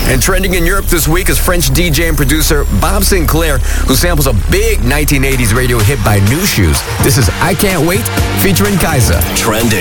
And trending in Europe this week is French DJ and producer Bob Sinclair, who samples a big 1980s radio hit by New Shoes. This is I Can't Wait, featuring Kaiser. Trending.